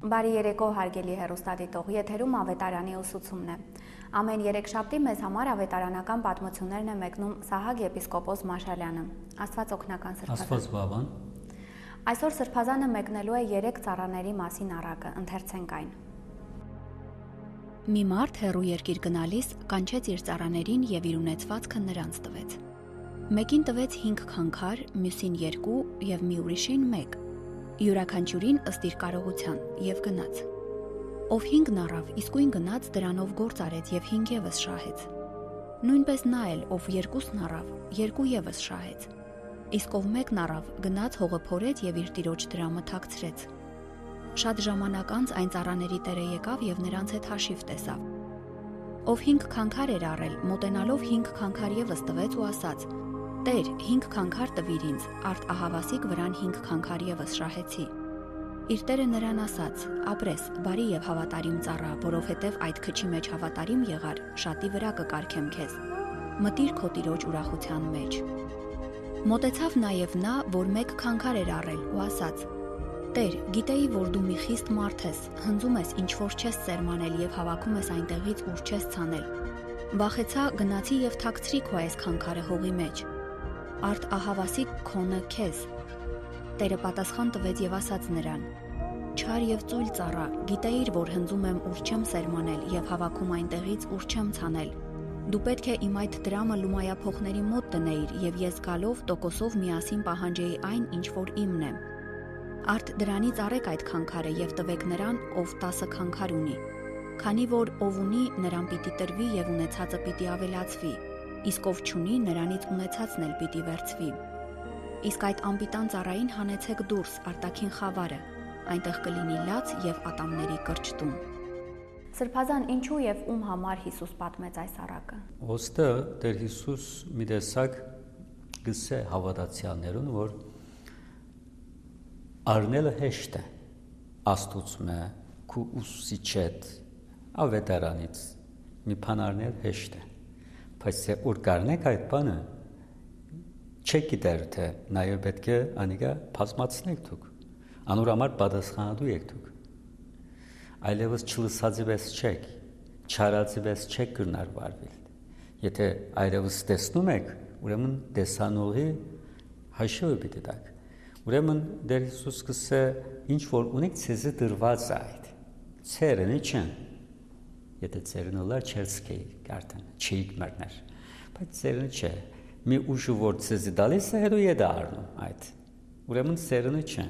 Բարի երեկո հարգելի հեռուստադիտող, եթերում ավետարանի ուսուցումն է։ Ամեն երեքշաբթի մեզ համար ավետարանական պատմություններն է մեկնում Սահակ եպիսկոպոս Մաշալյանը։ Աստված օգնական սրբազան։ Աստված բավան։ Այսօր սրբազանը մեկնելու է 3 ծառաների մասին առակը, ընթերցենք այն։ Մի մարդ հեռու երկիր գնալիս կանչեց իր ծառաներին եւ իր ունեցվածքը նրանց տվեց։ Մեկին տվեց 5 քանքար, մյուսին 2 եւ մի ուրիշին 1։ Յուրաքանչյուրին ըստ իր կարողության եւ գնաց։ Ով 5-ն առավ, իսկույն գնաց դրանով գործ արեց եւ 5 եւս շահեց։ Նույնպես նա էլ, ով 2-ն առավ, 2 եւս շահեց։ Իսկ ով 1-ն առավ, գնաց հողը փորեց եւ իր տիրոջ դրամը թաքցրեց։ Շատ ժամանակ անց այն ծառաների տերը եկավ եւ նրանց հետ հաշիվ տեսավ։ Ով 5 քանքար էր առել, մոտենալով 5 քանքար եւս տվեց ու ասաց. Տեր, 5 քանքար տվիր ինձ, արդ ահավասիկ վրան 5 քանքար եւս շահեցի։ Իր տերը նրան ասաց. ապրես, բարի եւ հավատարիմ ծառա, որովհետեւ այդ քչի մեջ հավատարիմ եղար, շատի վրա կկարգեմ քեզ։ Մտիր քո տիրոջ ուրախության մեջ։ Մոտեցավ նաեւ նա, որ 1 քանքար էր առել ու ասաց. Տեր, գիտեի, որ դու մի խիստ մարդ ես, հնձում ես ինչ որ չես սերմանել եւ հավաքում ես այնտեղից, ուր չես ցանել։ Վախեցա, գնացի եւ թաքցրի քո այս քանքարը հողի մեջ։ Արդ ահավասիկ քոնը քեզ։ Տերը պատասխան տվեց եւ ասաց նրան. Չար եւ ծույլ ծառա, գիտեիր, որ հնձում եմ ուր չեմ սերմանել եւ հավաքում այնտեղից, ուր չեմ ցանել։ Դու պետք է իմ այդ դրամը լումայափոխների մոտ դնեիր եւ ես գալով տոկոսով միասին պահանջեի այն, ինչ որ իմն է։ Արդ դրանից առեք այդ քանքարը եւ տվեք նրան, ով 10 քանքար ունի։ Քանի որ ով ունի, նրան պիտի տրվի եւ ունեցածը պիտի ավելացվի։ Իսկ ով չունի, նրանից ունեցածն էլ պիտի վերցվի։ Իսկ այդ անպիտան ծառային հանեցեք դուրս արտաքին խավարը, այնտեղ կլինի լաց եւ ատամների կրճտում։ Սրբազան, ինչու եւ ում համար Հիսուս պատմեց այս առակը։ Ոստը Տեր Հիսուս մի տեսակ գսե հավատացյալներուն, որ առնելը հեշտ է, Աստծո քու ուսուցիչեդ ավետարանից մի բան առնել հեշտ է, բայց որ կարնեք այդ բանը չեք գիտեր թե նաև պետք է անիկա բազմացնեք դուք, անոր համար պատասխանատու եք դուք, այլևս չլսածի պես չեք, չարածի պես չեք կրնար վարվել, եթե այլևս տեսնում եք, ուրեմն տեսանողի հաշիվը պիտի տաք, ուրեմն Տեր Հիսուս կսե ինչ որ ունեք ցեզի դրված այդ, ցերենի չեն, եթե ցերենը լար չերսկեի կարտեն, չեիք մերներ, բայց ցերենը չէ, մի ուժը որ ցեզի դալիս է հետո եդա առնում այդ, ուրեմն ցերենը չէ,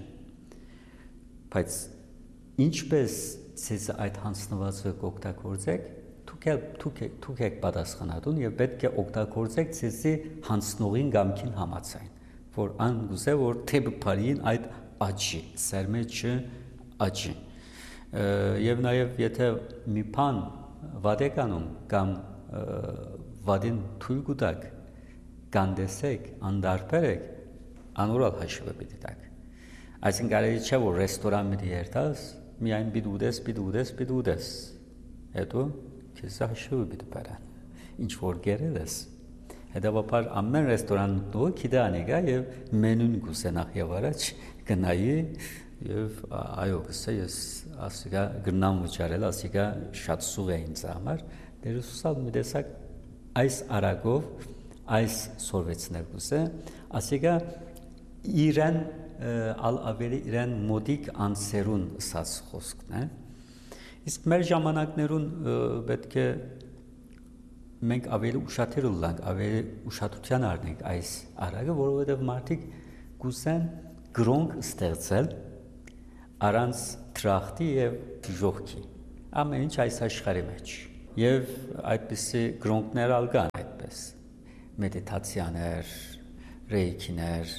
բայց ինչպես ցեզի այդ հանձնվածը կօգտագործեք, դուք եք պատասխանատուն եւ պետք է օգտագործեք ցեզի հանձնողին գամքին համաձայն, որ անգուզե որ թեբը բարին այդ աճի, սերմեջը աճի, եւ նաեւ եթե մի բան վադեկանում կամ վադին թույլ կուտակ կանդեսեք, անդարբերեք, անորալ հաշիվը պիտի տակ, այսինքն կարելի չէ որ ռեստորան մի երթաս, միայն պիտի ուտես, հետո քեզ հաշիվը պիտի բարան, ինչ որ գերել ես, հետևաբար ամեն ռեստորան դու կիդանեգա եւ մենուն գուսենախ եւ առաջ գնայի եւ այո գսե ես ասիկա գնամ վճարել ասիկա շատ սուղ է ինձ համար Տեր Հիսուսալ մի տեսակ այս արագով այս սորվեցներ գուսե ասիկա իրեն ավելի իրեն մոդիկ անսերուն ասած խոսքն է իսկ մեր ժամանակներուն պետք է մենք ավելի ուշադիր լինենք, ավելի ուշադրության առնենք այս արագը, որովհետև մարդիկ գուսեն գրոնք ստեղծել առանց տրախտի եւ ժողքի։ Ամեն ինչ այս աշխարհի մեջ։ Եվ այդպիսի գրոնքներ ալգան այդպես։ Մեդիտացիաներ, ռեյքիներ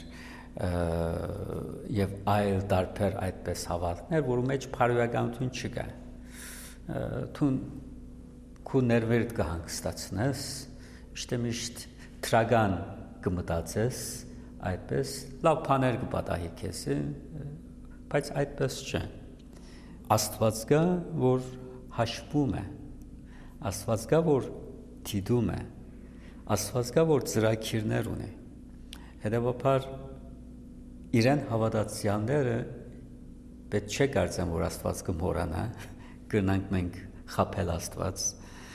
եւ այլ տարբեր այդպես հավատքներ, որու մեջ բարոյականություն չկա։ Թուն քու ներվերդ կհանգստացնես, իշտե միշտ տրագան կմտածես, այդպես լավ բաներ կպատահի քեզ, բայց այդպես չէ։ Աստված կա, որ հաշվում է, Աստված կա, որ դիտում է, Աստված կա, որ ծրագիրներ ունի։ Հետևաբար իրեն հավատացյալները պետք չէ կարծեմ, որ Աստված կմոռանա, գնանք մենք խաբել Աստված,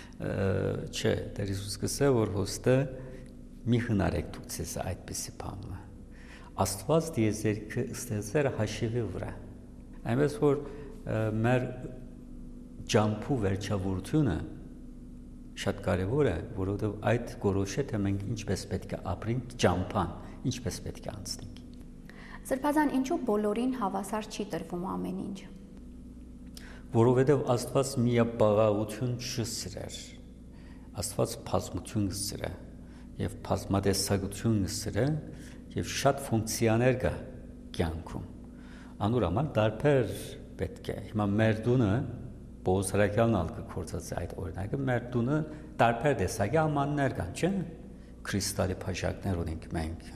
չէ, Տեր Հիսուս կսե, որ հոստը մի հնարեք դուք ձեզ այդպիսի բանը։ Աստված դիեզերքը ստեղծել հաշիվի վրա։ Այնպես որ մեր ջամփու վերջավորությունը շատ կարևոր է, որովհետև այդ գորոշ է, թե մենք ինչպես պետք է ապրենք ջամփան, ինչպես պետք է անցնենք։ Սրբազան, ինչու բոլորին հավասար չի տրվում ամեն ինչ։ Որովհետև Աստված միաբաղաղություն չսիրեր, Աստված բազմություն սիրե եւ բազմատեսակություն սիրե եւ շատ ֆունկցիաներ կա կյանքում։ Անուր համար դարբեր պետք է։ Հիմա մեր դունը Պողոս Հրաքյալն ալկը կորցած այդ օրինակը, մեր դունը դարբեր տեսակի ամաններ կան, չէ՞։ Քրիստալի փաշակներ ունենք մենք,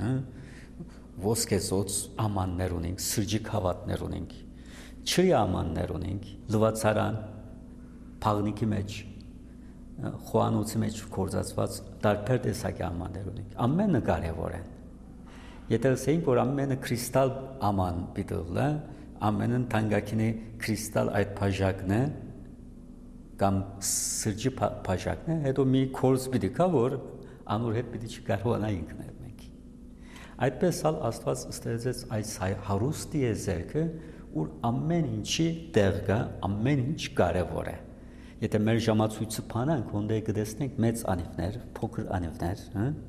ոսկեզոծ ամաններ ունենք, սրճիկ հավատներ ունենք, ջրի ամաններ ունենք, լվացարան, փաղնիկի մեջ, խոհանոցի մեջ կորցածված դարբեր տեսակի ամաններ ունենք։ Ամենը կարևոր են։ Եթե ասենք, որ ամենը քրիստալ աման պիտի ամենն թանկագինի քրիստալ այդ փաշակն է կամ սրճի փաշակն է, հետո մի կորս պիտի կա, որ անոր հետ պիտի չկարողանայինք մենք։ Այդպես ալ Աստված ստեղծեց այս հարուստ դիեզերքը, որ ամեն ինչի տեղ կա, ամեն ինչ կարևոր է։ Եթե մեր ժամացույցը փանանք, ոնդե կտեսնենք մեծ անիվներ, փոքր անիվներ,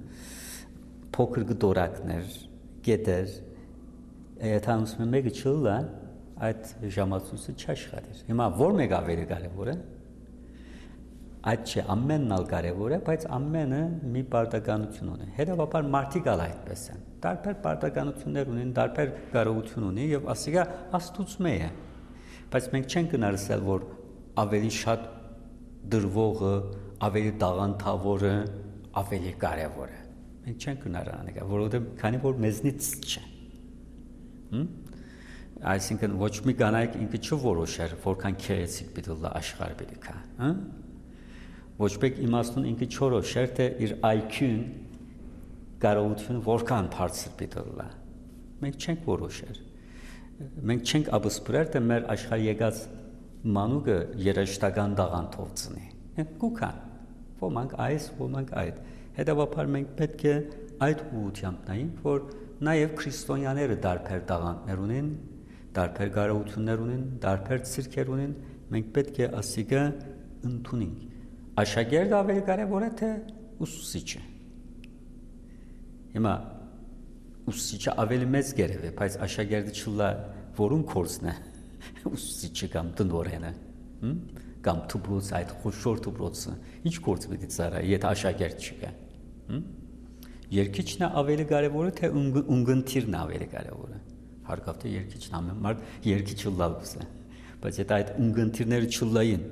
փոքր գդորակներ, գետեր, եթե անցնում է մեկը չլա, այդ ժամացույցը չաշխատի։ Հիմա որ մեկ ավելի կարևոր է։ Այդ չէ, ամենն ալ կարևոր է, բայց ամենը մի պարտականություն ունի։ Հետևաբար մարդիկ ալ այդպես են։ Տարբեր պարտականություններ ունեն, տարբեր կարողություն ունի եւ ասիկա աստուծմե է։ Բայց մենք չենք գնարսել, որ ավելի շատ դրվողը, ավելի տաղանդավորը ավելի կարևոր է։ Մենք չենք գնարանալ, որովհետեւ քանի որ մեզնից չէ։ Այսինքն ոչ մի կանայք ինքը չորոշեր, որքան քերեցիկ պիտի լա աշխարհ պիտի կա, Ոչ մեկ իմաստուն ինքը չորոշեր, թե իր IQ-ն կարողությունը որքան բարձր պիտի լա։ Մենք չենք որոշեր։ Մենք չենք ապսպրել, թե մեր աշխարհ եկած մանուկը երաշտական դաղանթով ծնի։ Կուքան, ոմանք այս, ոմանք այդ։ Հետևաբար մենք պետք է այդ ուղղությամբ նայենք, որ նաև քրիստոնյաները դարբեր դաղանթներ ունեն, դարբեր կարողություններ ունեն, դարբեր ցիրկեր ունեն, մենք պետք է ասիկը ընդունենք։ Աշակերտը ավելի կարևոր է, թե ուսուցիչը։ Հիմա ուսուցիչը ավելի մեծ գերև է, բայց աշակերտը չլա որուն կորսն է, ուսուցիչը կամ տնօրենը, կամ դպրոց այդ խոշոր դպրոցը, ինչ կորս պիտի ծառայի, եթե աշակերտ չկա։ Երկիչն ավելի կարևոր է, թե ունգընթիրն ավելի կարևոր է։ Հարկավ թե երկիչն ամեն մարդ երկիչը լավ է, բայց եթե այդ ունգընթիրները չլային,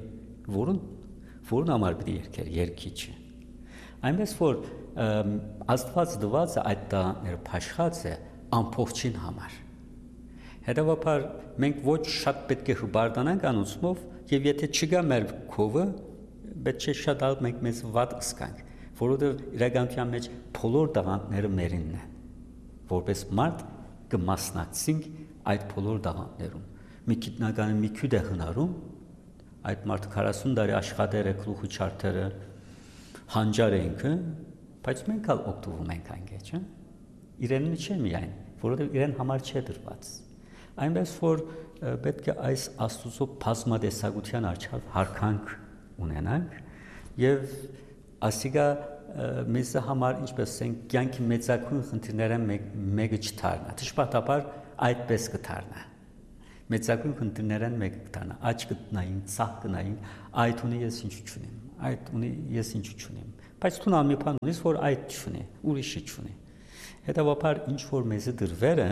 որն համար պիտի երկեր երկիչը։ Այնպես որ Աստված դված է այդ տղաները փաշխած է ամփոփչին համար։ Հետևաբար մենք ոչ շատ պետք է հբարդանանք անոնցմով եւ եթե չգա մեր քովը, պետք է շատ ալ մենք մեզ վատ սկանք, որովհետեւ իրականության մեջ բոլոր տղաները մերինն են։ Որպես մարդ կմասնակցենք այդ բոլոր տղաներում։ Մի գիտնականը մի քյուդ է հնարում այդ մարդը 40 տարի աշխատել է գլուխը չարթերը հանջար է ինքը, բայց մենք ալ օգտվում ենք այնքան, չէ՞։ Իրենը չէ միայն, որովհետև իրեն համար չէ դրված։ Այնպես որ պետք է այս Աստծո բազմատեսակության արչավ հարկանք ունենանք եւ ասիկա մեզ համար ինչպես ասենք կյանքի մեծակույն խնդիրները մեկը չդառնա։ Դժբախտաբար այդպես կդառնա։ Մեծակույն խնդիրներն մեկը կդառնա, աճ կտնային, ցախ կնային, այդ ունի ես ինչ չունեմ, այդ ունի ես ինչ չունեմ, բայց դու նամի բան ունես, որ այդ չունի, ուրիշը չունի։ Հետևաբար ինչ որ մեզը դրվերը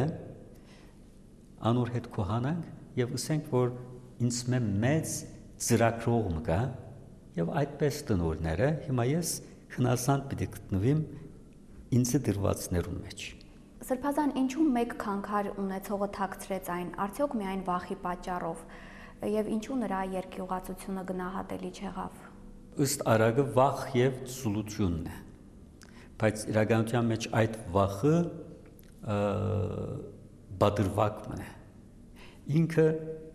անոր հետ կոհանանք եւ ասենք, որ ինձ մեծ ծրագրողում կա եւ այդպես տնօրները հիմա ես հնասանդ պիտի գտնվեմ ինձ դրվածներուն մեջ։ Սրբազան, ինչու մեկ քանքար ունեցողը թաքցրեց այն, արդյոք միայն վախի պատճառով, եւ ինչու նրա երկյուղացությունը գնահատելի չեղավ։ Ըստ արագը վախ եւ ցուլությունն է։ Բայց իրականության մեջ այդ վախը բادرվակն է։ Ինքը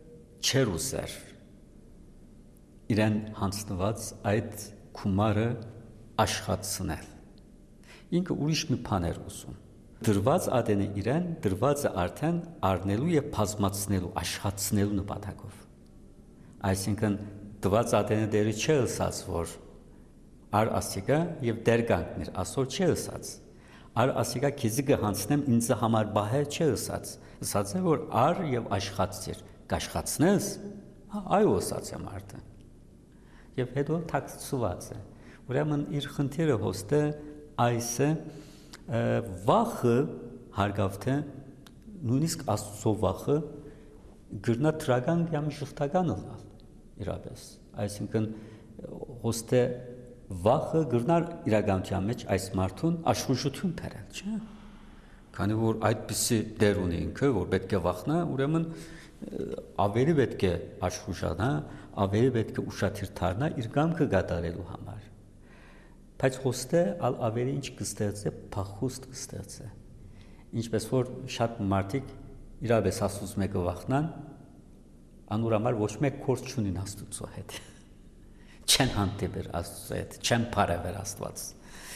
չեր ուզեր իրեն հանձնված այդ գումարը աշխատցնել։ Ինքը ուրիշ մի բան էր ուզում։ Դրված ադենը իրեն դրված է արդեն առնելու եւ բազմացնելու, աշխատցնելու նպատակով։ Այսինքն դված ադենը դերը չի ըսած, որ ար ասիկա եւ դեր կանգներ, ասոր չի ըսած։ Ար ասիկա քեզի կհանցնեմ ինձ համար բահեր չի ըսած։ Ըսած է, որ ար եւ աշխատիր, կաշխացնես, այո ըսած է մարդը։ Եվ հետո թաքցված է։ Ուրեմն իր խնդիրը հոստը այս է վախը հարգավ թե նույնիսկ աստծո վախը գրնա տրական կամ շղթական լալ իրապես այսինքն հոստե վախը գրնար իրականության մեջ այս մարդուն աշխուժություն բերել չէ քանի որ այդպիսի դեր ունի ինքը որ պետք է վախնա ուրեմն ավելի պետք է աշխուժանա ավելի պետք է ուշադիր դառնա իր կամքը կատարելու համար բայց հոստը ավելի ինչ կստեղծե փախուստ կստեղծե ինչպես որ շատ մարդիկ իրապես աստծուց մեկը վախնան անուրամար ոչ մեկ կորց չունին աստծո հետ չեն հանդիպեր աստծո հետ չեն բարևեր աստված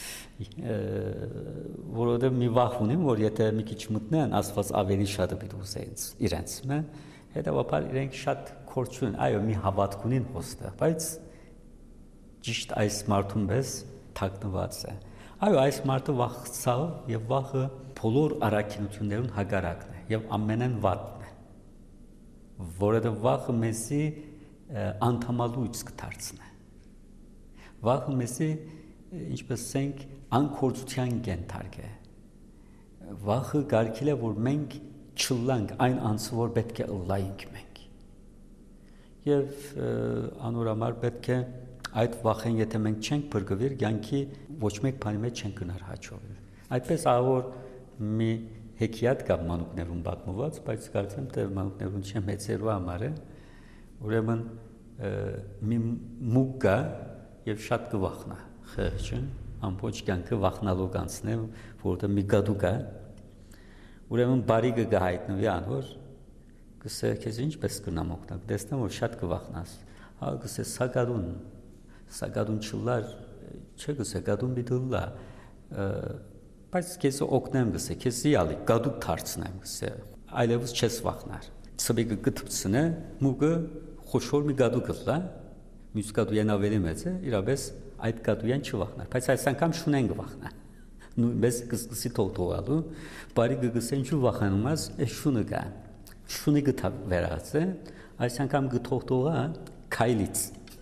որովհետև մի վախ ունիմ որ եթե մի քիչ մտնեն աստված ավելի շատը պիտի ուզեն իրենց մե հետևաբար իրենք շատ կորց ունեն այո մի հավատք ունին հոստը բայց ճիշտ այս մարդուն պես թաքնված է այո այս մարդը վախցավ եւ վախը բոլոր առաքինություններուն հագարակն է եւ ամենեն վատն է որովհետեւ վախը մեզի անդամալույց կդարձնի վախը մեզի ինչպես ասենք անկորձության կենթարկե վախը գարկիլ է որ մենք չլանք այն անձը որ պետք է ըլլայինք մենք եւ անորամար պետք է այդ վախեն եթե մենք չենք բրգվիր կյանքի ոչ մեկ բանի մեջ չենք գնար հաջողվի այդպես ավոր մի հեքիաթ կա մանուկներուն պատմված բայց կարծեմ թե մանուկներուն չէ մեծերու համար է ուրեմն մի մուկ կա եւ շատ կվախնա խեղճը ամբողջ կյանքը վախնալու կանցնե որովհետեւ մի գադու կա ուրեմն բարիգը կհայտնվի անոր կսե քեզ ինչպես կնամ օգնակ տեսնեմ որ շատ կվախնաս հա կսե սակադուն չլար չէ կսե գադուն բիդուլա բայց քեզ օգնեմ կսե քեզ իալի գադու դարձնեմ կսե այլևս չես վախնար ծբիկը գտցնե մուգը խոշոր մի գադու կլա մյուս գադույան ավելի մեծ է իրապես այդ գադույան չվախնար բայց այս անգամ շունեն կվախնա նույնպես կսկսի թողտողալու բարի գգսեն չու վախանում ես այս շունը կա շունի գտա վերած է այս անգամ գթողտողա քայլից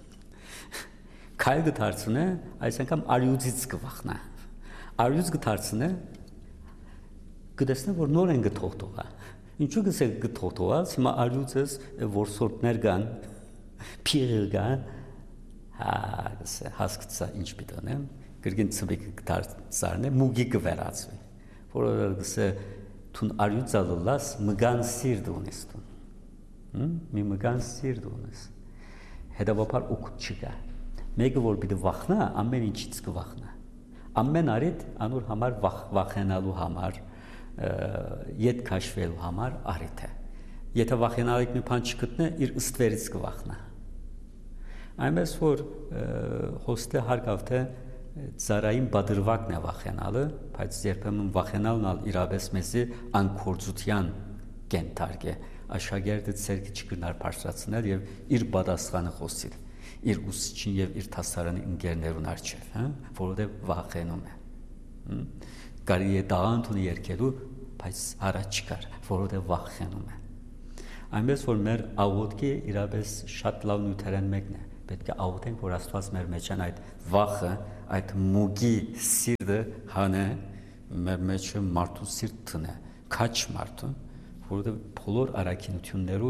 քայլ գդարցնե այս անգամ արյուծից կվախնա արյուծ գդարցնե կդեսնե որ նոր են գթողտողա ինչու գսե գթողտողա հիմա արյուծս որսորտներ կան փիղեր կան հա գսե հասկացա ինչ պիտանեմ գրգին ծբիկ գդարցարնե մուգի կվերածվի որը գսե թուն արյուծալլաս մգան սիրտ ունես տուն մի մգան սիրտ ունես հետաբապար օգուտ չկա մեկը որ պիտի վախնա ամեն ինչից կվախնա ամեն արիդ անոր համար վախենալու համար ետ քաշվելու համար արիդ է եթե վախենալիք մի բան չգտնե իր ըստվերից կվախնա այնպես որ հոստը հարկավ թե ծարային բادرվակն է վախենալը բայց երբեմն վախենալն իրապես մեզի անկորձության կենթարկ է աշակերտը ցերկի չկնար բարձրացնել եւ իր պատասխանը խոսիլ իր ուսուցչին եւ իր տասարանի ընկերներուն արչեւ, հա, որովհետեւ վախենում է։ Կարի է դաղանթունի երկելու, բայց առաջ չկար, որովհետեւ վախենում է։ Այնպես որ մեր աղոթքը իրապես շատ լավ նյութերեն մեկն է։ Պետք է աղոթենք, որ Աստված մեր մեջ այդ վախը, այդ մուգի սիրտը հանե, մեր մեջ մարդու սիրտն է, քաչ մարդու, որովհետեւ բոլոր առաքինություններու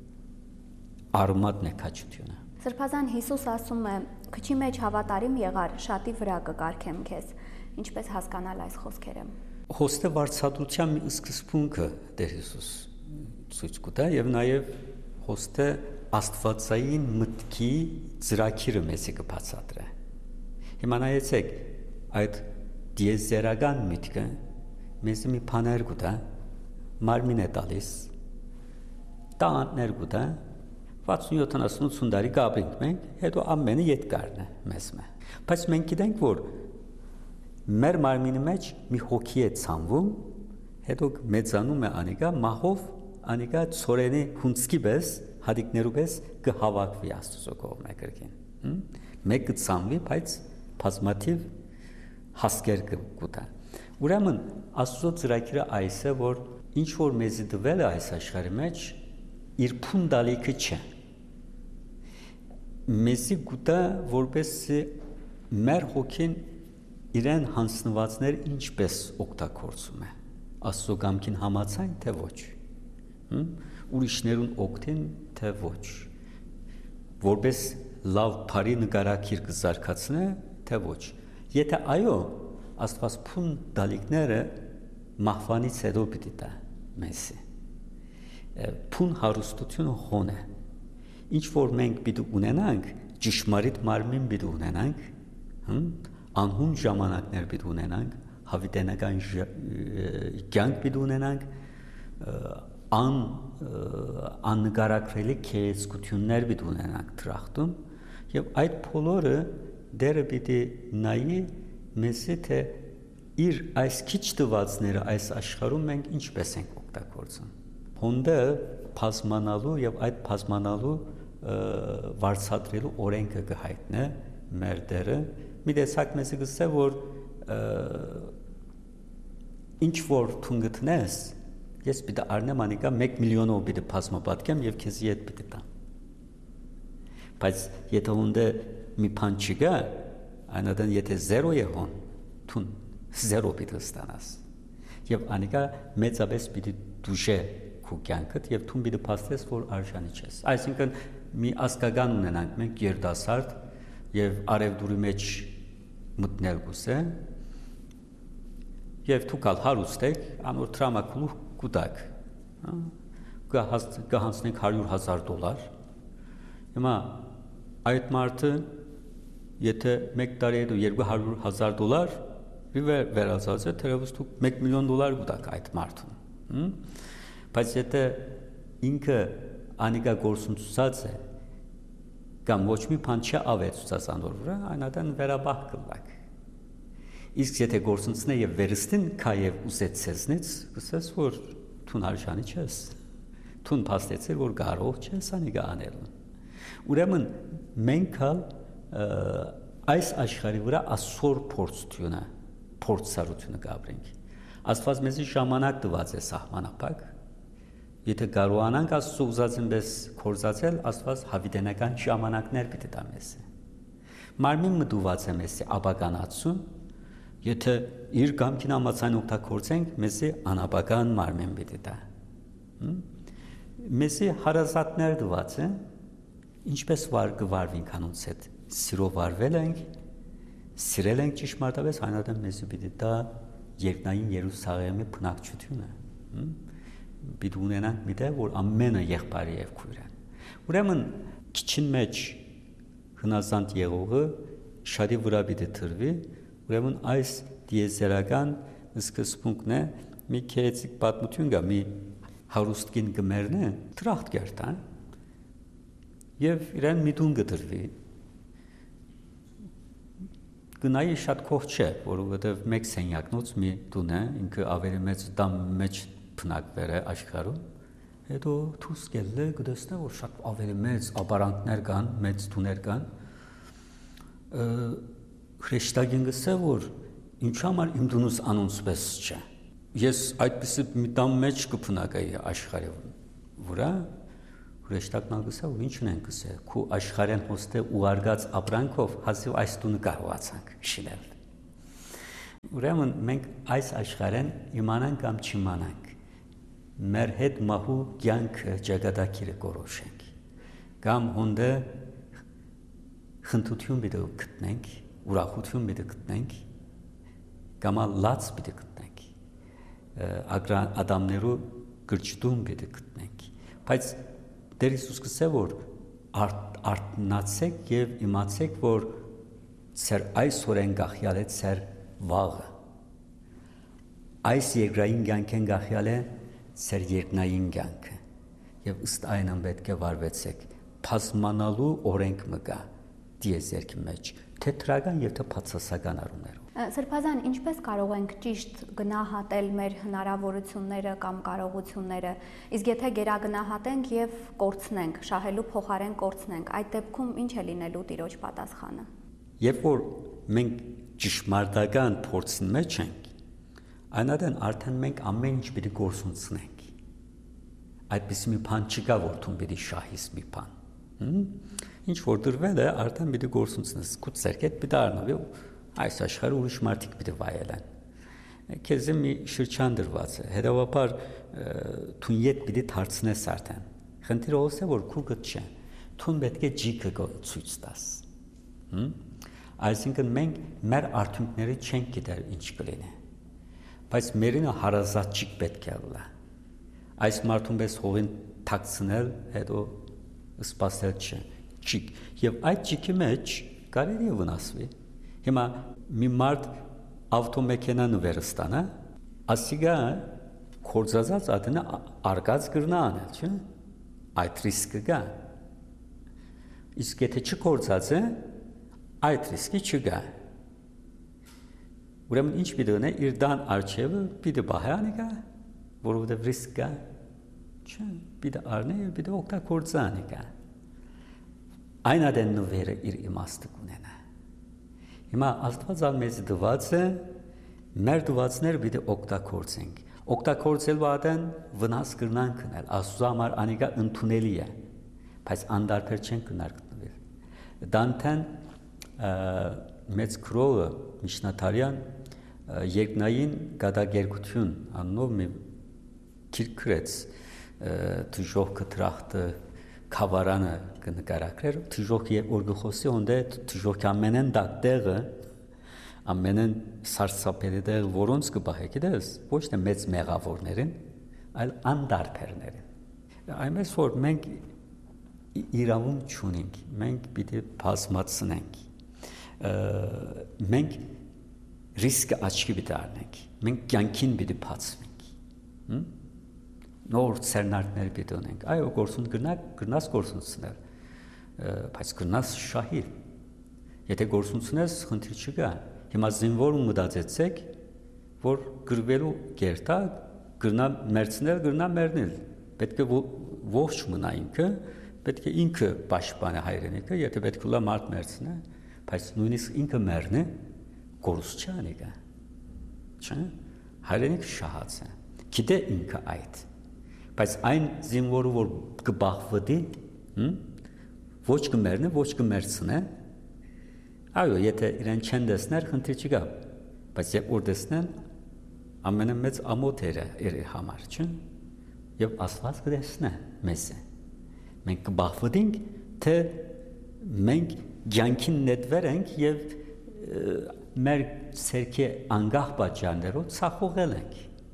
արմատն է քաչությունը։ Սրբազան Հիսուս ասում է. «Քչի մեջ հավատարիմ եղար, շատի վրա կկարգեմ քեզ»։ Ինչպես հասկանալ այս խոսքերը։ Հոստե վարչատության մի սկզբունքը Տեր Հիսուս ցույց կտա եւ նաեւ հոստե աստվածային մտքի ծրագիրը մեզի կբացատրե։ Հիմա նայեցեք այդ դիեզերական միտքը մեզի մի բաներ կտա, մարմին է տալիս, տանտներ կտա, 60-70 տարի կապրինք մենք, հետո ամենը ետկարն է մեզ մե։ Բայց մենք գիտենք, որ մեր մարմինի մեջ մի հոգի է ցանվում, հետո մեծանում է անիկա մահով, անիկա ծորենի հունցքի պես, հադիկներու պես կհավաքվի Աստծո կողմը կրկին։ Մեկը ցանվի, բայց բազմաթիվ հասկեր կուտա։ Ուրեմն Աստծո ծրագիրը այս է, որ ինչ որ մեզի դվել է այս աշխարհի մեջ, իր փունդալիքը չէ։ Մեզի գուտա որպեսզի մեր հոգին իրեն հանձնվածներ ինչպես օգտագործում է։ Աստծո կամքին համաձայն թե ոչ։ Ուրիշներուն օգտին թե ոչ։ Որպես լավ բարի նկարագիր կզարգացնե թե ոչ։ Եթե այո, Աստված փուն դալիքները մահվանից հետո պիտի տա մեզի։ Փուն հարստությունը հոն է։ Ինչ որ մենք պիտի ունենանք, ճշմարիտ մարմին պիտի ունենանք, անհուն ժամանակներ պիտի ունենանք, հավիտենական կյանք պիտի ունենանք, աննկարագրելի քեզկություններ պիտի ունենանք դրախտում, եւ այդ բոլորը դերը պիտի նայի մեզի թե իր այս քիչ տվածները այս աշխարհում մենք ինչպես ենք օգտագործում։ Հոնդը բազմանալու եւ այդ բազմանալու վարձատրելու օրենքը կհայտնե մեր դերը։ Մի տեսակ մեզ կսե որ ինչ որ թուն գտնես, ես պիտի առնեմ անիկա 1 միլիոնով պիտի բազմապատկեմ եւ քեզի հետ պիտի տամ։ Բայց եթե հոնդը մի բան չկա, այնադեն եթե 0 է հոն, թուն 0 պիտի ստանաս։ Եվ անիկա մեծապես պիտի դուժե քո կյանքդ եւ թուն պիտի փաստես որ արժանի չես։ Այսինքն մի ասկական ունենանք մենք երդասարդ եւ արևդուրի մեջ մտնել գուսե եւ դուք հարուստ եք անոր տրամակլու կուտակ կհանցնենք $100,000 հիմա այդ մարդը եթե 1 տարի հետո $200,000 վերածած է թերևս դուք $1 միլիոն կուտակ այդ մարդուն բայց եթե ինքը անիկա գործունեացած է կամ ոչ մի բան չավեցուցած անոր վրա այնադան վերաբախ կլակ իսկ եթե գործունեացնե եւ վերստին քայև ուսեցցնից գսես որ թուն արժանի չես թուն փաստեցեր որ կարող չես անիկա անել ուրեմն մենք այս աշխարհի վրա ասոր փորձառությունը կապրենք Աստված մեզի ժամանակ տված է սահմանափակ Եթե կարողանանք Աստծո ուզածին պես կործացել, Աստված հավիտենական ժամանակներ պիտի տա մեզ։ Մարմին մտուված է մեզ ապականացում, եթե իր կամքին համաձայն օգտագործենք, մեզի անապական մարմին պիտի տա։ Մեզի հարազատներ տված են, ինչպես կվարվենք անոնց հետ, սիրով վարվել ենք, սիրել ենք ճշմարտապես, այնուհետև մեզի պիտի տա երկնային Երուսաղեմի բնակչությունը։ Պիտի ունենանք մի տեղ, որ ամենը եղբայրը եւ քույր են։ Ուրեմն քիչին մեջ հնազանդ եղողը շատի վրա պիտի թրվի, ուրեմն այս դիեզերական սկզբունքն է մի քեծիկ պատմություն կա, մի հարուստքին գմերն է, տրախտ կերտան եւ իրեն միտուն գտրվի։ Գնայի շատ կող չէ, որովհետեւ մեկ սենյակնոց մի տուն է, ինքը ավելի մեծ դամ մեջ բնակվել է աշխարհում, հետո դուրս գելը գտեսնա որ շատ ավելի մեծ ապարանքներ կան, մեծ տուներ կան։ Հրեշտակին գսե որ ինչ համար իմ տունս անոնցպես չէ։ Ես այդպիսի մի տան մեջ կբնակեի աշխարհի վրա, հրեշտակն գսե որ ինչն են գսե, քո աշխարհեն հոստե ուղարկած ապրանքով հազիվ այս տունը կարողացանք շինել։ Ուրեմն մենք այս աշխարհեն իմանանք կամ չիմանանք մեր հետ մահու կյանքը ճակատագիրը կորոշենք կամ հոնդը խնդություն պիտի գտնենք ուրախություն պիտի գտնենք կամ լաց պիտի գտնենք ադամներու գրճտում պիտի գտնենք բայց Տեր Հիսուս կսե որ արթնացեք եւ իմացեք որ ծեր այսօրեն գախյալ է ծեր վաղը այս երկրային կյանքեն գախյալ է Սեր երկնային կյանքը եւ ըստ այն պետք է վարվեցեք բազմանալու օրենք մը կա դիեզերքի մեջ, թե թրական եւ թե բացասական առումներով։ Սրբազան, ինչպես կարող ենք ճիշտ գնահատել մեր հնարավորությունները կամ կարողությունները, իսկ եթե գերագնահատենք եւ կորցնենք, շահելու փոխարեն կորցնենք, այդ դեպքում ինչ է լինելու Տիրոջ պատասխանը։ Երբ որ մենք ճշմարտական փորձին մեջ ենք, այնադեն արդեն մենք ամեն ինչ պիտի գործունեցնենք։ Այդպես մի բան չկա, որ դու պիտի շահես մի բան։ Ինչ որ դրվել է, արդեն պիտի գործունեցնես, քո ցերկետ պիտի առնվի, այս աշխարհը ուրիշ մարդիկ պիտի վայելեն։ Քեզ մի շրջան դրված է, հետևաբար դու իդ պիտի դարձնես արդեն։ Խնդիրը ո՞ս է, որ քու գտ չէ։ Դու պետք է ջիկը ցույց տաս։ Այսինքն մենք մեր արդյունքները չենք գիտեր ինչ կլինի, բայց մերինը հարազատ ջիկ պետք է լա։ Այս մարդուն պես հողին թաքցնել, հետո սպասել չէ ջիկ, եւ այդ ջիկի մեջ կարելի է վնասվի։ Հիմա մի մարդ ավտոմեքենան վերստանա, ասիգա կորզածած ադնա արգած գրնա անել, չէ՞։ Այդ ռիսկը կա։ Իսկ եթե չկորզած է, այդ ռիսկի չկա։ Ուրեմն ինչ պիտի ունե իր դան արջևը պիտի բահանի կա, որովհետև ռիսկ կա, չէ, պիտի առնի եւ պիտի օգտագործանի կա։ Այն ադեն նվերը իր իմաստը կունենա։ Հիմա Աստված մեզ դված է, մեր դվածները պիտի օգտագործենք։ Օգտագործելու ադեն վնաս կրնան կնել, Աստծո համար անիկա ընդունելի է, բայց անդարբեր չեն կնարկնվել։ Դանթեն մեծ քրոը Միշնաթարյան երկնային գադագերգություն աննով մի գիրք գրեց թժողքը տրախտը քավարանը կնկարագրեր թժողք եւ օրգխոսի ոնդե թժողք ամենեն դատեղը ամենեն սարսափելի որոնց կբահե գիտես ոչ թե մեծ մեղավորներին այլ անդարբերներին այնպես որ մենք իրավուն չունենք մենք պիտի բազմացնենք մենք ռիսկը աչքի պիտի առնենք մենք կյանքին պիտի բացվենք նոր ցերնարկներ պիտի ունենք այո գործուն գրնաս գործունցնել բայց գրնաս շահիր եթե գործունցնես խնդիր չկա հիմա զինվորում մտածեցեք որ գրվելու գերտա գրնա մերցնել գրնա մեռնել պետք է ողջ մնա ինքը պետք է ինքը պաշտպանի հայրենիքը եթե պետք է լա մարդ մերցնե բայց նույնիսկ ինքը մեռնի գործ չանի կա չէ հայրենիքը շահած է գիտե ինքը այդ բայց այն զինվորը որ կբախվի ոչ կմեռնի ոչ կմերցնե այո եթե իրեն չեն դեսներ խնդիր չկա բայց երբ որ դեսնեն ամենամեծ ամոթերը իր համար չէ եւ Աստված կդեսնե մեզ մենք կբախվենք թե մենք ցանկին նետվենք եւ մեր ցերկի անգախ պատճառներով ցախողել ենք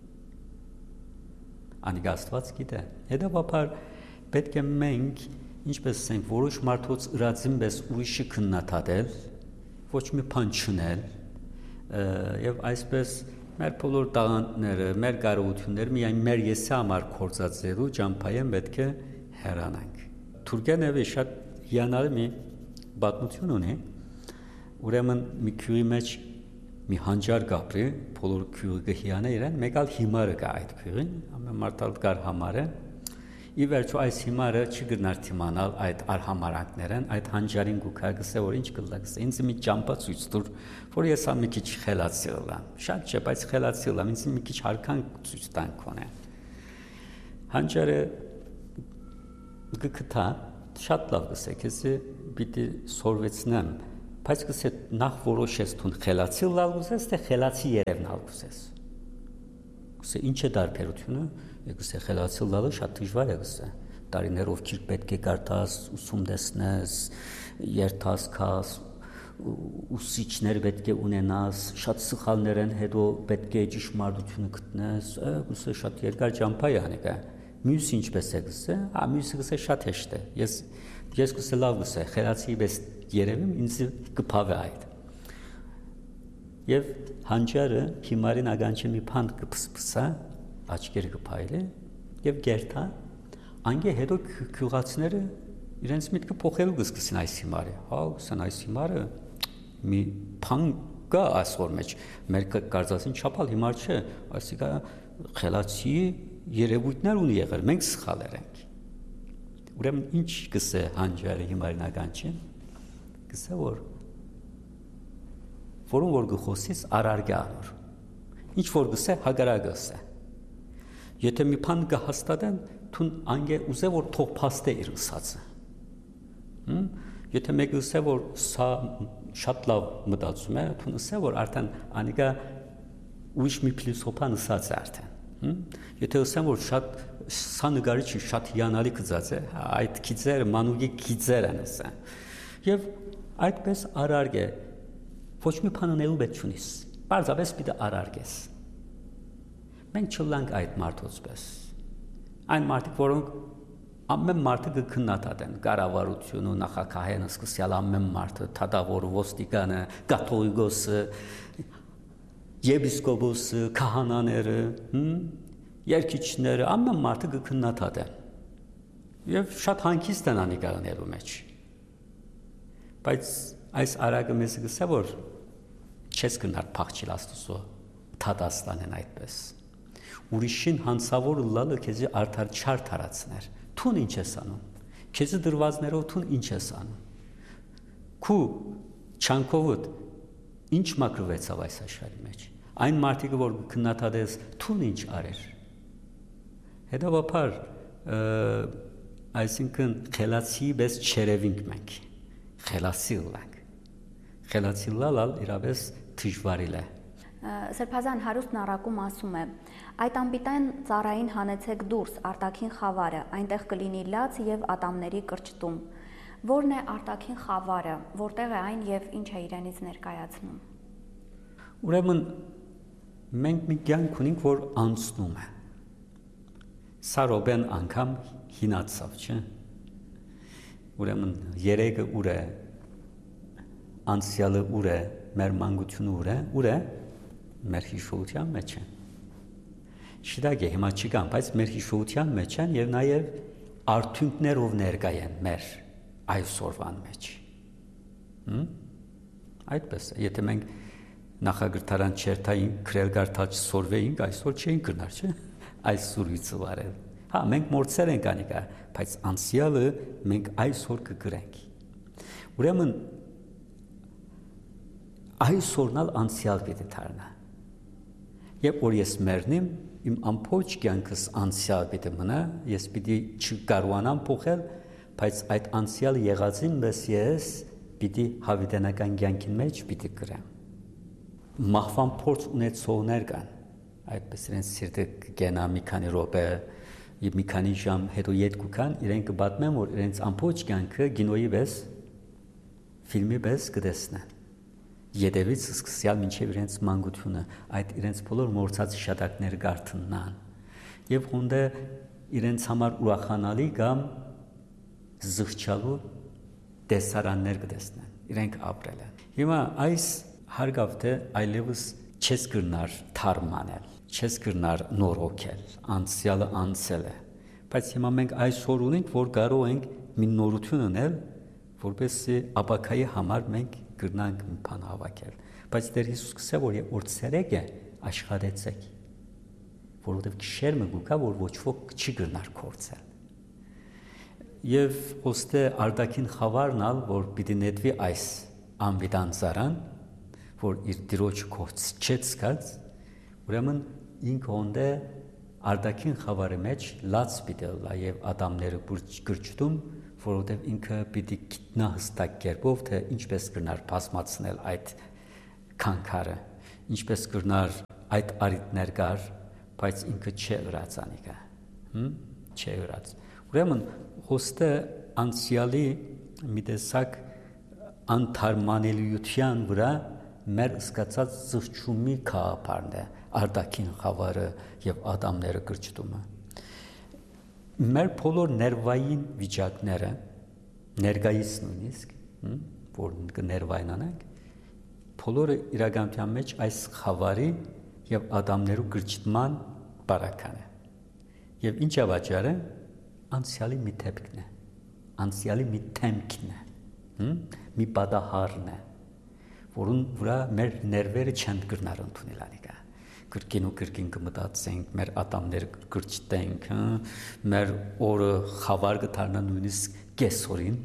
անիգ Աստված գիտե հետաբար պետք է մենք ինչպես ասենք որոշ մարդոց ըրածին պես ուրիշը քննադատել ոչ մի բան չնել եւ այսպես մեր բոլոր տաղանդները մեր կարողությունները միայն մեր եսի համար կործածելու ճամփայեն պետք է հեռանանք Թուրքիան շատ հիանալի մի պատմություն ունի ուրեմն մի քյուի մեջ մի հանճար գապրի բոլոր քյուը գհիանը իրեն մեկալ հիմարը կա այդ քյուին ամեն մարդալ կար համարը ի վերջո այս հիմարը չգնար թիմանալ այդ արհամարանքներն այդ հանճարին գուքագսե որ ինչ կլակս ինձ մի ճամփա ցույց տուր որ ես ամի քիչ խելացի լամ շատ չէ բայց խելացի լամ ինձ մի քիչ հարքան ցույց տան կոնե հանճարը գկթա շատ լավ գսե քեսի պիտի սորվեցնեմ բայց գսե նախ որոշես դու խելացի լալ գսես թե խելացի երևնալ գսես գսե ինչ է դարբերությունը գսե խելացի լալը շատ դժվար է գսե տարիներով քիչ պետք է կարդաս ուսում տեսնես երթաս քաս ուսիչներ պետք է ունենաս շատ սխալներ են հետո պետք է ճշմարտությունը գտնես գսե շատ երկար ճամփա է անիկա մյուս ինչպես է գսե մյուսը գսե շատ հեշտ է ես գսե լավ գսե խելացի պես երևում ինձ կփավե այդ եւ հանճարը հիմարին ագանչի մի փանդ կփսփսա աչքերը կփայլի եւ գերտա անգե հետո քյուղացները իրենց միտքը փոխելու կսկսեն այս հիմարը, հա, ուսան այս հիմարը մի փան կա այսօր մեջ, մեր կարծածին չափալ հիմար չէ, այսինքն խելացի երևույթներ ունի եղել, մենք սխալեր ենք։ Ուրեմն ինչ կսե հանջարը հիմարնական չէ, կսե որում որ գխոսից արարգե անոր, ինչ որ գսե հագարագսե։ Եթե մի բան կհաստատեն, թուն անգե ուզե որ թող փաստե իր ուսածը։ Եթե մեկը ասե որ սա շատ լավ մտածում է, թուն ասե որ արդեն անիկա ուրիշ մի փիլիսոփան ասած է արդեն։ Եթե ասեմ որ շատ սա նկարիչը շատ հիանալի գծած է, այդ գիծերը մանուկի գիծեր են ասեն։ Եվ այդպես արարգ է, ոչ մի բան անելու պետք չունիս։ Պարզապես պիտի արարգես։ Մենք չլանք այդ մարդոց պես։ Այն մարդիկ, որոնք ամեն մարդը կքննադատեն, կառավարությունը, նախագահը, սկսյալ ամեն մարդը, թագավորը, ոստիկանը, կաթողիկոսը, եպիսկոպոսը, քահանաները, երգիչները, ամեն մարդը կքննադատեն։ Եվ շատ հանգիստ են անիկանալու մեջ։ Բայց այս արագը մեզ գսե որ չես կնար փախչել Աստծո թադաստանեն այդպես։ Ուրիշին հանցավոր լալը քեզի արդար չար տարածներ։ Թուն ինչ ես անում։ Քեզի դրվածներով թուն ինչ ես անում։ Քու չանքովդ ինչ մակրվեցավ այս աշխարհի մեջ։ Այն մարդիկը որ քննադատես թուն ինչ արեր։ Հետևաբար այսինքն խելացի պես չերևինք մենք։ Խելացի լանք։ Խելացի լալալ իրավես դժվարիլ է։ Սրբազան հարուստն առակում ասում է. այդ ամբիտան ծառային հանեցեք դուրս արտաքին խավարը, այնտեղ կլինի լաց եւ ատամների կրճտում։ Որն է արտաքին խավարը, որտեղ է այն եւ ինչ է իրենից ներկայացնում։ Ուրեմն մենք մի կյանք ունենք, որ անցնում է։ Սա ռոբեն անգամ հինացավ, չէ՞։ Ուրեմն երեգը ուր է, անցյալը ուր է, մեր մանկությունը ուր է, մեր հիշողության մեջ է։ Շիտակ է, հիմա չկան, բայց մեր հիշողության մեջ են եւ նաեւ արդյունքներով ներկայ են մեր այսօրվան մեջ։ Այդպես է, եթե մենք նախագրթարան չերթային քրել գարտալ չսորվեինք, այսօր չէին կրնար, չէ՞։ Այս սուրույցը վարել։ Հա, մենք մորցել ենք անիկա, բայց անցյալը մենք այսօր կգրենք։ Ուրեմն այսօրնալ անցյալ պիտի դառնա։ Եվ որ ես մեռնեմ, իմ ամբողջ կյանքս անցյալ պիտի մնա, ես պիտի չկարողանամ փոխել, բայց այդ անցյալ եղածին պես ես պիտի հավիտենական կյանքին մեջ պիտի գրեմ։ Մահվան փորձ ունեցողներ կան, այդպես իրենց սիրտը կգենա մի քանի րոպե, եւ մի քանի ժամ հետո յետք կան, իրենք կբատմեն, որ իրենց ամբողջ կյանքը գինոյի պես, ֆիլմի պես կտեսնեն։ Յետևից սկսյալ մինչև իրենց մանկությունը այդ իրենց բոլոր մորցած շատակները գարթնան եւ հոնդե իրենց համար ուրախանալի կամ զղջալու տեսարաններ կտեսնեն իրենք ապրել են հիմա այս հարգավ թե այլևս չես կրնար թարմանել չես կրնար նորոգել անցյալը անցել է բայց հիմա մենք այսօր ունենք որ կարող ենք մի նորություն ունել որպեսզի ապակայի համար մենք կրնանք մի բան հավաքել, բայց Տեր Հիսուս կսե, որ ցերեկ է աշխատեցեք, որովհետև գիշերը գուկա, որ ոչ ոք չի կրնար կորցել։ Եվ ոստե արտաքին խավարնալ, որ պիտի նետվի այս անվիտան ծառան, որ իր դիրոջ կորց չեց սկած, ուրեմն ինք հոնդե արտաքին խավարի մեջ լաց պիտի լա եւ ատամները կրճտում որովհետև ինքը պիտի գիտնա հստակ կերպով, թե ինչպես կրնար բազմացնել այդ քանքարը, ինչպես կրնար այդ արիտներ կար, բայց ինքը չէ ըրած անիկա, չէ ըրած։ Ուրեմն հոստը անցյալի մի տեսակ անթարմանելիության վրա մեր սկացած զղջումի քաղապարն է, արտաքին խավարը եւ ատամները կրճտումը։ Մեր բոլոր ներվային վիճակները ներկայիս նույնիսկ, որ կներվայնանանք, բոլորը իրականության մեջ այս խավարի եւ ատամներու կրճտման բարական է։ Եվ ինչ է պատճառը անցյալի մի դեպքն է։ անցյալի մի թեմքն է, մի բադահարն է, որուն վրա մեր ներվերը չեն կրնար ընդունել անիկա։ Կրկին ու կրկին կմտածենք, մեր ատամները կրճտենք, մեր օրը խավար կդառնա նույնիսկ կեսօրին,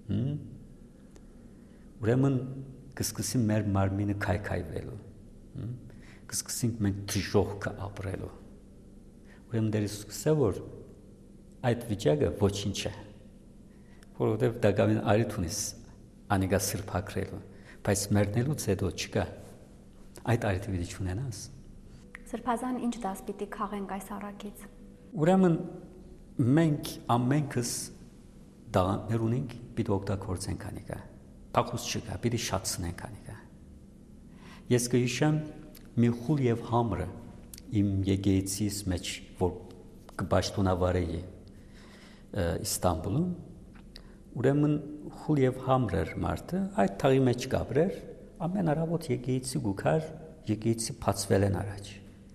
ուրեմն կսկսի մեր մարմինը քայքայվելու, կսկսենք մենք դժոխքը ապրելու։ Ուրեմն դեր սկսե որ այդ վիճակը ոչինչ է, որովհետև դակավին արիթ ունես անիկա սրբակրելու, բայց մեռնելուց հետո չկա, այդ արիթը պիտի չունենաս։ Սրբազան ինչ դաս պիտի քաղենք այս առակից։ Ուրեմն մենք ամենքս դաղաններ ունենք, պիտի օգտագործենք անիկա, փախուս չկա, պիտի շատցնենք անիկա։ Ես կհիշեմ մի խուլ եւ համրը իմ եկեղեցիս մեջ, որ կբաշտոնավարեի Իստանբուլում, ուրեմն խուլ եւ համր էր մարդը, այդ թաղի մեջ կապրեր, ամեն առավոտ եկեղեցի գուքար, եկեղեցի բացվել են առաջ։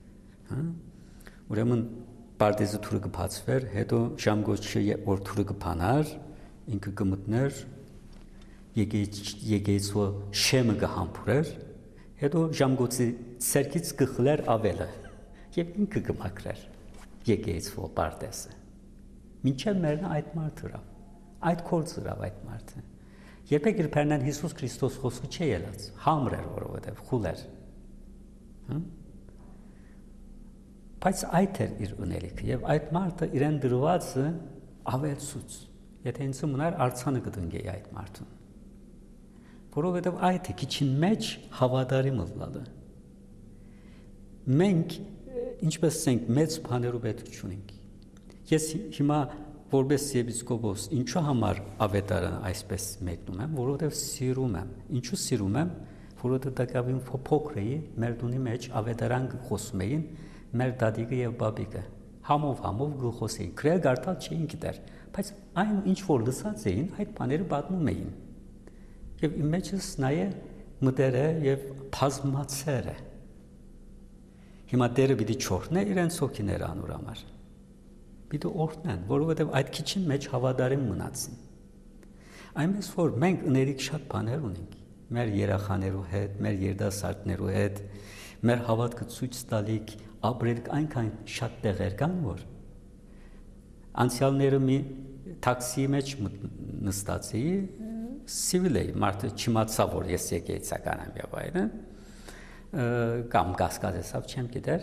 Ուրեմն պարտեզը թուրը կբացվեր, հետո ժամգոչը որ թուրը կփանար, ինքը կմտներ, եկեղեցու շեմը կհամբուրեր, հետո ժամգոցի ցերքից կխլեր ավելը, եւ ինքը կմաքրեր եկեղեցու պարտեզը։ Մինչև մեռնա այդ մարդը, այդ կորձը այդ մարդը։ Երբեք իր Փերնան Հիսուս Քրիստոս խոսքը չի ելած, համր էր, որովհետև խուլ էր։ Բայց այդ էր իր ունելիքը եւ այդ մարդը իրեն դրվածը ավելցուց։ Եթե ինձ մնար արցանը կդնգեի այդ մարդուն։ Որովհետև այդ է քիչին մեջ հավատարիմ ըլլալը։ Մենք ինչպես ասենք մեծ բաներով պետք չունենք։ Ես հիմա որպես եպիսկոպոս ինչու համար ավետարանը այսպես մեկնում եմ, որովհետև սիրում եմ։ Ինչու սիրում եմ, որովհետև դակավին փոքր էի, մեր տունի մեջ ավետարան խոսում էին մեր դադիկը եւ բաբիկը։ Համով գլխոսեին, քրե գարտալ չէին գիտեր, բայց այն ինչ որ լսած էին, այդ բաները պատմում էին։ Եվ իմ մեջս նայե մտերը եւ բազմացերը։ Հիմա դերը պիտի չորտնե իրենց հոգիները անոր համար։ Պիտի օրհնեն, որովհետև այդ քիչին մեջ հավատարիմ մնացին։ Այնպես որ մենք ներիկ շատ բաներ ունենք, մեր երախաներու հետ, մեր երդասարտներու հետ, մեր հավատքը ցույց տալիք, ապրելիք այնքան շատ տեղեր կան, որ անցյալները մի տաքսիի մեջ նստած էի, սիվիլ էի, մարդը չիմացավ, որ ես եկեղեցական եմ եւ այլն, կամ կասկածեցավ, չեմ գիտեր,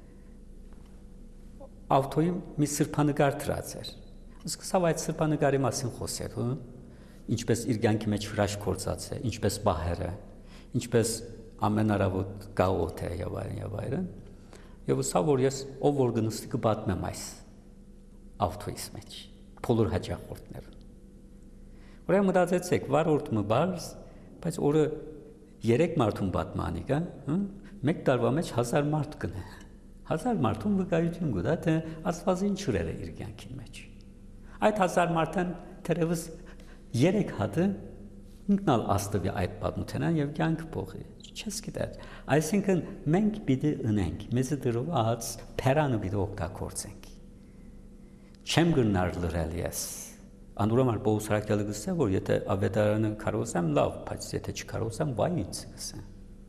ավտոյի մի սրբանկար դրած էր։ Սկսավ այդ սրբանկարի մասին խոսել, ինչպես իր կյանքի մեջ հրաշք գործած է, ինչպես բահերը, ինչպես ամեն առավոտ գաղութ է եւ այլն։ Եվ ուսավ որ ես ով որ գնստի կպատմեմ այս ավտոյիս մեջ, փոլոր հաջախորդներ։ Ուրեմն մտածեցեք, վարորդը բարձ, բայց օրը 3 մարդուն պատմանի կա, 1 տարվա մեջ 1000 մարդ կնե։ 1000 մարդուն վկայություն կտա, թե Աստված ինչ ուրեր է իր կյանքի մեջ։ Այդ 1000 մարդան թերևս 3 հատը ինքնալ Աստծո այդ պատմութենան եւ կյանքը փոխի։ Չես գիտեր։ Այսինքն մենք պիտի ունենք, մեզ դրված փերանը պիտի օգտագործենք։ Չեմ գնար լրել ես։ Անդուրամար Պողոս Հրաքյալը գսե, որ եթե ավետարանը կարողացեմ լավ, բայց եթե չկարողացեմ, վայ ինձ գսե։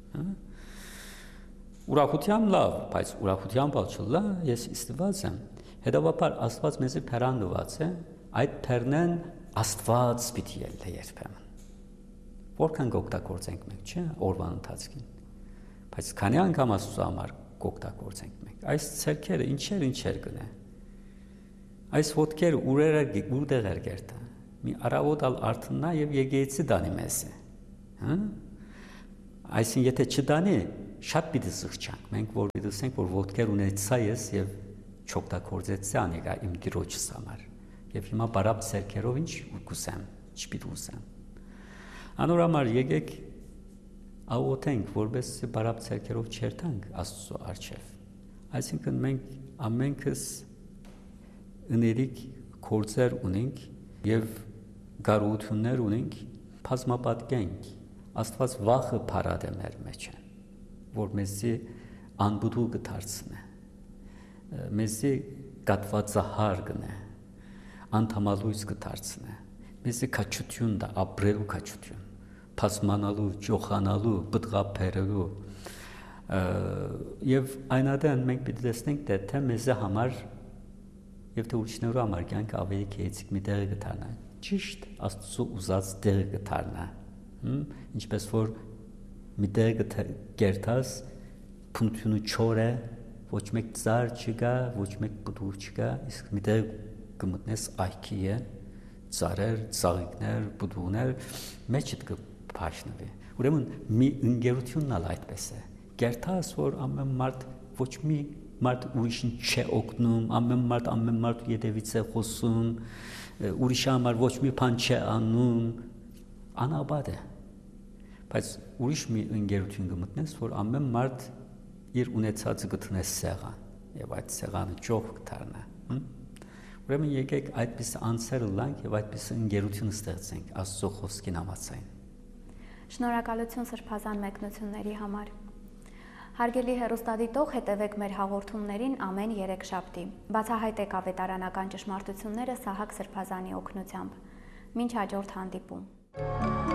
Ուրախության լավ, բայց ուրախության բացուլա ես իստված եմ։ Հետևաբար Աստված մեզ փերան նված է, այդ փերնեն Աստված պիտի ելնե երբեմն։ Որքան կօգտագործենք մենք, չէ՞, օրվան ընթացքին։ Բայց քանի անգամ Աստծո համար կօգտագործենք մենք։ Այս ցերքերը ինչեր գնե։ Այս ոտքերը ուրեր գերտա։ Մի առավոտալ արթնա եւ եկեղեցի դանի մեզ է։ Այսինքն եթե չդանի, շատ պիտի զղջանք։ Մենք որ դասենք, որ ոտքեր ունեցա ես եւ չօգտագործեցի անիկա իմ դիրոջս համար։ Եվ հիմա բարապ ցերքերով ինչ կուսեմ, չպիտի ուսեմ։ Անորամար եկեք աղոթենք, որպես բարապ ցերքերով չերտանք Աստծո առջև։ Այսինքն մենք ամենքս ըներիկ կորձեր ունենք եւ գարություններ ունենք, բազմապատկենք։ Աստված վախը փարադ է մեր մեջ, որ մեզի անբուդու կդարձնե, մեզի կատվածահար կնե, անթամալույս կդարձնե, մեզ քաչություն դա ապրելու քաչություն, փասմանալու, ճոխանալու, բդղափերելու եւ այնադեն մենք պիտի տեսնենք թե մեզ համար եւ թե ուրիշներու համար կյանքը ավելի քեծիկ մի տեղ կդառնա, ճիշտ Աստծո ուզած տեղ կդառնա, ինչպես որ մի տեղ կերտած փնությունը չոր է, ոչ մեկ ծառ չկա, ոչ մեկ բդու չկա, իսկ մի տեղ կմտնես այքի է, ծառեր, ծաղիկներ, բդուներ, մեջդ կփաշնվի։ Ուրեմն մի ընկերությունն ալ այդպես է։ Կերտած որ ամեն մարդ ոչ մի մարդ ուրիշին չէ օգնում, ամեն մարդ յետևից է խոսում, ուրիշի համար ոչ մի բան չէ անում, անաբադ է։ Բայց ուրիշ մի ընկերություն կմտնես, որ ամեն մարդ իր ունեցածը կտնես սեղան, եւ այդ սեղանը ճոխ կդառնա։ Ուրեմն եկեք այդպես անձերը լանք եւ այդպես ընկերություն ստեղծենք Աստծո խոսքին համաձայն։ Շնորհակալություն սրբազան մեկնությունների համար։ Հարգելի հեռուստադիտող, հետևեք մեր հաղորդումներին ամեն երեքշաբթի։ Բացահայտեք ավետարանական ճշմարտությունները Սահակ Սրբազանի օգնությամբ։ Մինչ հաջորդ հանդիպում։